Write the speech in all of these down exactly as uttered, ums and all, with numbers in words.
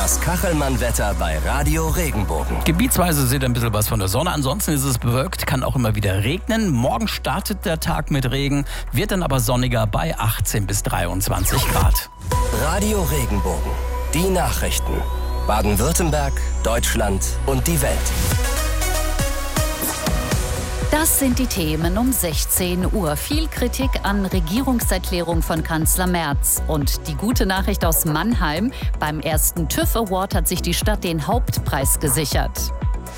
Das Kachelmann-Wetter bei Radio Regenbogen. Gebietsweise seht ihr ein bisschen was von der Sonne. Ansonsten ist es bewölkt, kann auch immer wieder regnen. Morgen startet der Tag mit Regen, wird dann aber sonniger bei achtzehn bis dreiundzwanzig Grad. Radio Regenbogen. Die Nachrichten. Baden-Württemberg, Deutschland und die Welt. Das sind die Themen um sechzehn Uhr. Viel Kritik an Regierungserklärung von Kanzler Merz. Und die gute Nachricht aus Mannheim: Beim ersten TÜV Award hat sich die Stadt den Hauptpreis gesichert.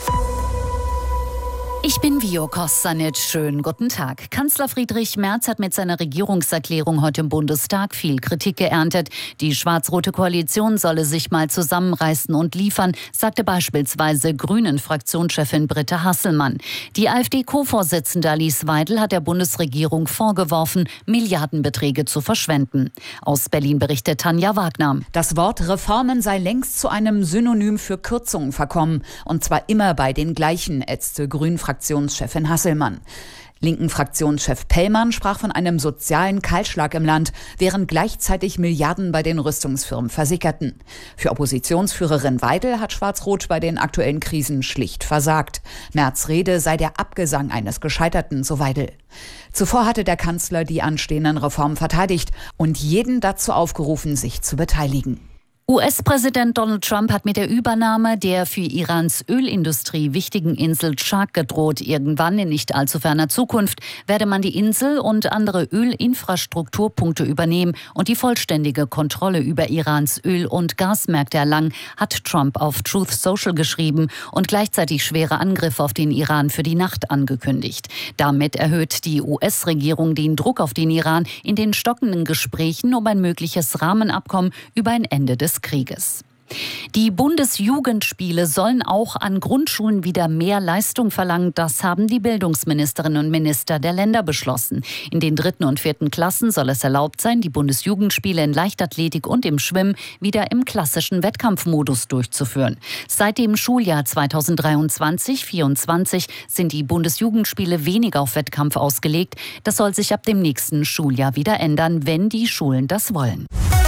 Ich bin Vio Kostanic. Schönen guten Tag. Kanzler Friedrich Merz hat mit seiner Regierungserklärung heute im Bundestag viel Kritik geerntet. Die schwarz-rote Koalition solle sich mal zusammenreißen und liefern, sagte beispielsweise Grünen-Fraktionschefin Britta Hasselmann. Die AfD-Co-Vorsitzende Alice Weidel hat der Bundesregierung vorgeworfen, Milliardenbeträge zu verschwenden. Aus Berlin berichtet Tanja Wagner. Das Wort Reformen sei längst zu einem Synonym für Kürzungen verkommen. Und zwar immer bei den gleichen, ätzte Grünen-Fraktionschefin Fraktionschefin Hasselmann. Linken Fraktionschef Pellmann sprach von einem sozialen Kahlschlag im Land, während gleichzeitig Milliarden bei den Rüstungsfirmen versickerten. Für Oppositionsführerin Weidel hat Schwarz-Rot bei den aktuellen Krisen schlicht versagt. Merz' Rede sei der Abgesang eines Gescheiterten, so Weidel. Zuvor hatte der Kanzler die anstehenden Reformen verteidigt und jeden dazu aufgerufen, sich zu beteiligen. U S-Präsident Donald Trump hat mit der Übernahme der für Irans Ölindustrie wichtigen Insel Chark gedroht. Irgendwann in nicht allzu ferner Zukunft werde man die Insel und andere Ölinfrastrukturpunkte übernehmen und die vollständige Kontrolle über Irans Öl- und Gasmärkte erlangen, hat Trump auf Truth Social geschrieben und gleichzeitig schwere Angriffe auf den Iran für die Nacht angekündigt. Damit erhöht die U S-Regierung den Druck auf den Iran in den stockenden Gesprächen um ein mögliches Rahmenabkommen über ein Ende des Krieges. Die Bundesjugendspiele sollen auch an Grundschulen wieder mehr Leistung verlangen. Das haben die Bildungsministerinnen und Minister der Länder beschlossen. In den dritten und vierten Klassen soll es erlaubt sein, die Bundesjugendspiele in Leichtathletik und im Schwimmen wieder im klassischen Wettkampfmodus durchzuführen. Seit dem Schuljahr zweitausenddreiundzwanzig vierundzwanzig sind die Bundesjugendspiele weniger auf Wettkampf ausgelegt. Das soll sich ab dem nächsten Schuljahr wieder ändern, wenn die Schulen das wollen.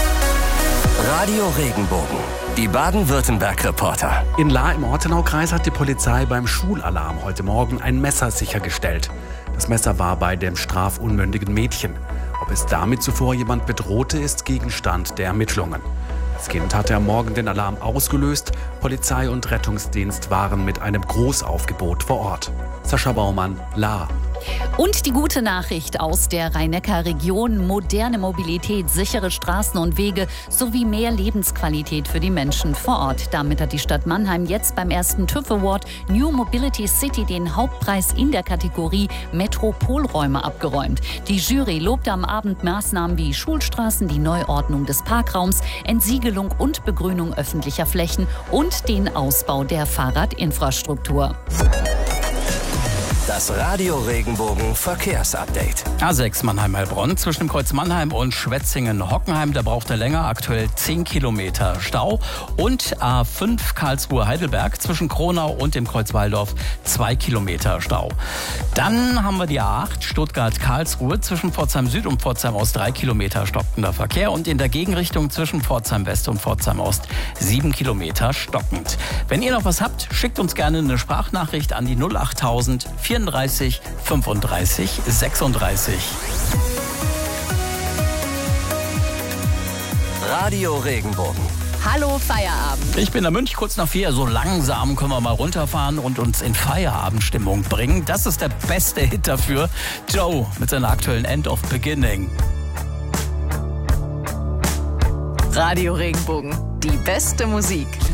Radio Regenbogen. Die Baden-Württemberg-Reporter. In Lahr im Ortenaukreis hat die Polizei beim Schulalarm heute Morgen ein Messer sichergestellt. Das Messer war bei dem strafunmündigen Mädchen. Ob es damit zuvor jemand bedrohte, ist Gegenstand der Ermittlungen. Das Kind hatte am Morgen den Alarm ausgelöst. Polizei und Rettungsdienst waren mit einem Großaufgebot vor Ort. Sascha Baumann, Lahr. Und die gute Nachricht aus der Rhein-Neckar-Region: moderne Mobilität, sichere Straßen und Wege sowie mehr Lebensqualität für die Menschen vor Ort. Damit hat die Stadt Mannheim jetzt beim ersten TÜV Award New Mobility City den Hauptpreis in der Kategorie Metropolräume abgeräumt. Die Jury lobte am Abend Maßnahmen wie Schulstraßen, die Neuordnung des Parkraums, Entsiegelung und Begrünung öffentlicher Flächen und den Ausbau der Fahrradinfrastruktur. Das Radio Regenbogen Verkehrsupdate. A sechs Mannheim-Heilbronn zwischen dem Kreuz Mannheim und Schwetzingen-Hockenheim. Da braucht er länger, aktuell zehn Kilometer Stau. Und A fünf Karlsruhe-Heidelberg zwischen Kronau und dem Kreuz Walldorf zwei Kilometer Stau. Dann haben wir die A acht Stuttgart-Karlsruhe zwischen Pforzheim Süd und Pforzheim Ost drei Kilometer stockender Verkehr. Und in der Gegenrichtung zwischen Pforzheim West und Pforzheim Ost sieben Kilometer stockend. Wenn ihr noch was habt, schickt uns gerne eine Sprachnachricht an die null achttausend vierunddreißig fünfunddreißig sechsunddreißig. Radio Regenbogen. Hallo Feierabend. Ich bin der Münch, kurz nach vier. So langsam können wir mal runterfahren und uns in Feierabendstimmung bringen. Das ist der beste Hit dafür. Joe mit seiner aktuellen End of Beginning. Radio Regenbogen. Die beste Musik.